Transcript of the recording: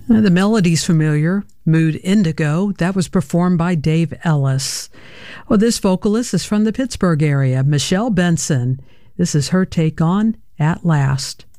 The melody's familiar. Mood Indigo, that was performed by Dave Ellis. Well, this vocalist is from the Pittsburgh area, Michelle Benson. This is her take on At Last.